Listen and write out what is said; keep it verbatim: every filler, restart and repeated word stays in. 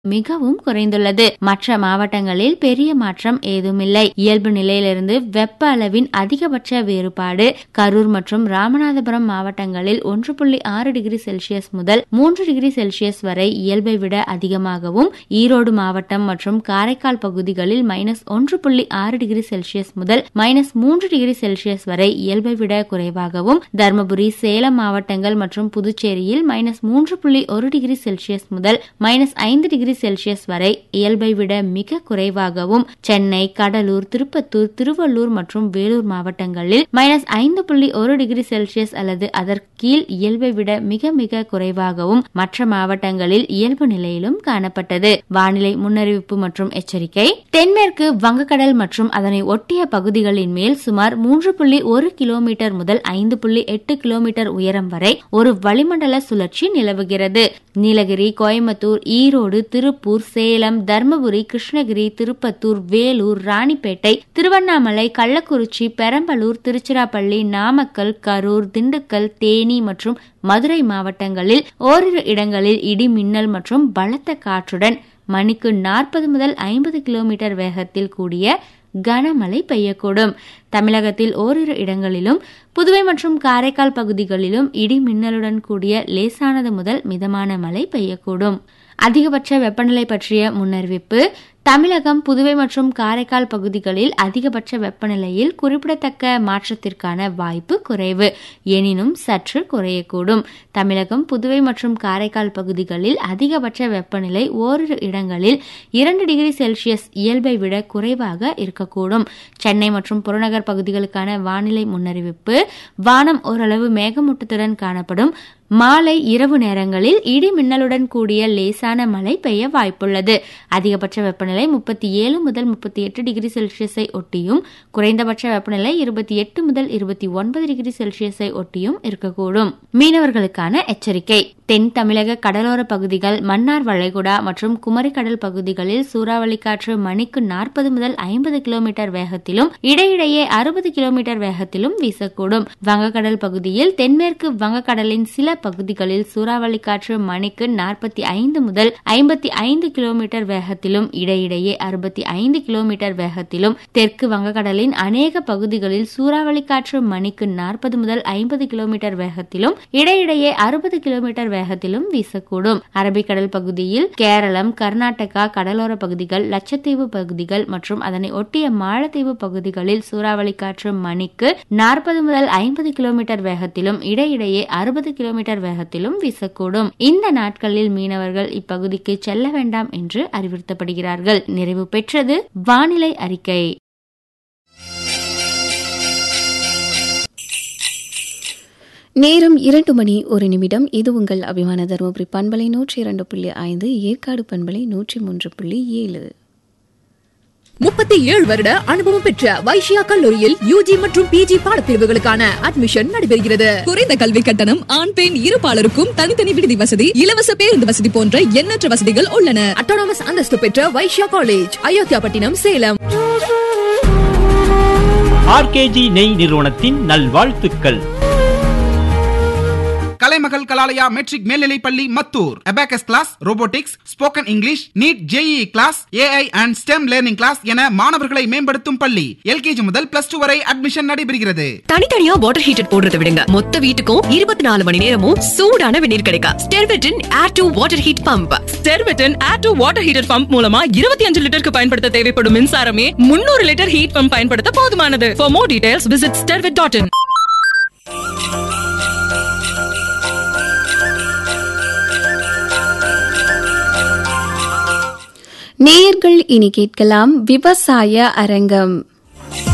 மிகவும் குறைந்துள்ளது. மற்ற மாவட்டங்களில் பெரிய மாற்றம் ஏதுமில்லை. இயல்பு நிலையிலிருந்து வெப்ப அளவின் அதிகபட்ச வேறுபாடு கரூர் மற்றும் ராமநாதபுரம் மாவட்டங்களில் ஒன்று புள்ளி ஆறு டிகிரி செல்சியஸ் முதல் மூன்று டிகிரி செல்சியஸ் வரை இயல்பை விட அதிகமாகவும், ஈரோடு மாவட்டம் மற்றும் காரைக்கால் பகுதிகளில் மைனஸ் ஒன்று புள்ளி ஆறு டிகிரி செல்சியஸ் முதல் மைனஸ் மூன்று டிகிரி செல்சியஸ் வரை இயல்பை விட குறைவாகவும், தருமபுரி சேலம் மாவட்டங்கள் மற்றும் புதுச்சேரியில் மைனஸ் மூன்று புள்ளி ஒரு டிகிரி செல்சியஸ் முதல் மைனஸ் ஐந்து டிகிரி செல்சியஸ் வரை இயல்பை விட மிக குறைவாகவும், சென்னை, கடலூர், திருப்பத்தூர், திருவள்ளூர் மற்றும் வேலூர் மாவட்டங்களில் மைனஸ் ஐந்து புள்ளி ஒரு டிகிரி செல்சியஸ் அல்லது அதற்கு கீழ் இயல்பை விட மிக மிக குறைவாகவும் மற்ற மாவட்டங்களில் இயல்பு நிலையிலும் காணப்பட்டது. வானிலை முன்னறிவிப்பு மற்றும் எச்சரிக்கை. தென்மேற்கு வங்கக்கடல் மற்றும் அதனை ஒட்டிய பகுதிகளின் மேல் சுமார் மூன்று புள்ளி ஒரு கிலோமீட்டர் முதல் ஐந்து புள்ளி எட்டு கிலோமீட்டர் உயரம் வரை ஒரு வளிமண்டல சுழற்சி நிலவுகிறது. நீலகிரி, கோயம்புத்தூர், ஈரோடு, திருப்பூர், சேலம், தர்மபுரி, கிருஷ்ணகிரி, திருப்பத்தூர், வேலூர், ராணிப்பேட்டை, திருவண்ணாமலை, கள்ளக்குறிச்சி, பெரம்பலூர், திருச்சிராப்பள்ளி, நாமக்கல், கரூர், திண்டுக்கல், தேனி மற்றும் மதுரை மாவட்டங்களில் ஓரிரு இடங்களில் இடி மின்னல் மற்றும் பலத்த காற்றுடன் மணிக்கு நாற்பது முதல் ஐம்பது கிலோமீட்டர் வேகத்தில் கூடிய கனமழை பெய்யக்கூடும். தமிழகத்தில் ஓரிரு இடங்களிலும் புதுவை மற்றும் காரைக்கால் பகுதிகளிலும் இடி மின்னலுடன் கூடிய லேசானது முதல் மிதமான மழை பெய்யக்கூடும். அதிகபட்ச வெப்பநிலை பற்றிய முன்னறிவிப்பு. தமிழகம், புதுவை மற்றும் காரைக்கால் பகுதிகளில் அதிகபட்ச வெப்பநிலையில் குறிப்பிடத்தக்க மாற்றத்திற்கான வாய்ப்பு குறைவு, எனினும் சற்று குறையக்கூடும். தமிழகம், புதுவை மற்றும் காரைக்கால் பகுதிகளில் அதிகபட்ச வெப்பநிலை ஓரிரு இடங்களில் இரண்டு டிகிரி செல்சியஸ் இயல்பை விட குறைவாக இருக்கக்கூடும். சென்னை மற்றும் புறநகர் பகுதிகளுக்கான வானிலை முன்னறிவிப்பு. வானம் ஓரளவு மேகமூட்டத்துடன் காணப்படும். மாலை இரவு நேரங்களில் இடி மின்னலுடன் கூடிய லேசான மழை பெய்ய வாய்ப்புள்ளது. அதிகபட்ச வெப்பநிலை முப்பத்தி ஏழு முதல் முப்பத்தி எட்டு டிகிரி செல்சியஸை ஒட்டியும், குறைந்தபட்ச வெப்பநிலை இருபத்தி எட்டு முதல் இருபத்தி ஒன்பது டிகிரி செல்சியஸை ஒட்டியும் இருக்கக்கூடும். மீனவர்களுக்கான எச்சரிக்கை. தென் தமிழக கடலோர பகுதிகள், மன்னார் வளைகுடா மற்றும் குமரிக்கடல் பகுதிகளில் சூறாவளி காற்று மணிக்கு நாற்பது முதல் ஐம்பது கிலோமீட்டர் வேகத்திலும் இடையிடையே அறுபது கிலோமீட்டர் வேகத்திலும் வீசக்கூடும். வங்கக்கடல் பகுதியில் தென்மேற்கு வங்கக்கடலின் சில பகுதிகளில் சூறாவளி காற்று மணிக்கு நாற்பத்தி ஐந்து முதல் ஐம்பத்தி ஐந்து கிலோமீட்டர் வேகத்திலும் இடையிடையே அறுபத்தி ஐந்து கிலோமீட்டர் வேகத்திலும், தெற்கு வங்கக்கடலின் அநேக பகுதிகளில் சூறாவளி காற்று மணிக்கு நாற்பது முதல் ஐம்பது கிலோமீட்டர் வேகத்திலும் இடையிடையே அறுபது கிலோமீட்டர் வேகத்திலும் வீசக்கூடும். அரபிக்கடல் பகுதியில் கேரளம், கர்நாடகா கடலோர பகுதிகள், லட்சத்தீவு பகுதிகள் மற்றும் அதனை ஒட்டிய மாலத்தீவு பகுதிகளில் சூறாவளி காற்று மணிக்கு நாற்பது முதல் ஐம்பது கிலோமீட்டர் வேகத்திலும் இடையிடையே அறுபது கிலோமீட்டர் வேகத்திலும் வீசக்கூடும். இந்த நாட்களில் மீனவர்கள் இப்பகுதிக்கு செல்ல வேண்டாம் என்று அறிவுறுத்தப்படுகிறார்கள். நிறைவு பெற்றது வானிலை அறிக்கை. நேரம் இரண்டு மணி ஒரு நிமிடம். இது உங்கள் அபிமான தருமபுரி பண்பலை நூற்றி இரண்டு புள்ளி ஐந்து, ஏற்காடு பண்பலை நூற்றி மூன்று புள்ளி ஏழு. முப்பத்தி ஏழு வருட அனுபவம் பெற்ற வைஷ்யா கல்லூரியில் யூஜி மற்றும் பிஜி பாடப்பிரிவுகளுக்கான அட்மிஷன் நடைபெறுகிறது. குறைந்த கல்வி கட்டணம், ஆண் பெண் இருபாலருக்கும் தனித்தனி விடுதி வசதி, இலவச பேருந்து வசதி போன்ற எண்ணற்ற வசதிகள் உள்ளன. அட்டானமஸ் அந்தஸ்து பெற்ற வைஷ்யா காலேஜ், அயோத்தியாபட்டினம், சேலம். ஆர்கேஜி நெய் நிறுவனத்தின் நல்வாழ்த்துக்கள். கலைமகள் கலாலயா மெட்ரிக் மேல்நிலைப் பள்ளி Mathur. Abacus class, robotics, spoken English, NEET, JEE class, AI and stem learning class என மாணவர்களை மேம்படுத்தும் பள்ளி. எல்கேஜி முதல் பிளஸ் டூ வரை அட்மிஷன் நடைபெறுகிறது. தனித்தனியா வாட்டர் ஹீட்டர் போடுறத விடுங்க, மொத்த வீட்டுக்கும் இருபத்தி நாலு மணி நேரமும் சூடான வெந்நீர் கிடைக்கும். ஸ்டெர்வெட்டின் air to water heat pump. ஸ்டெர்வெட்டின் air to water heater pump மூலமா இருபத்தி அஞ்சு லிட்டருக்கு பயன்படுத்த தேவைப்படும் மின்சாரமே முன்னூறு லிட்டர் ஹீட் பம்ப் பயன்படுத்த போதுமானது. For more details visit stervet dot in. நேயர்கள் இனி கேட்கலாம் விவசாய அரங்கம்.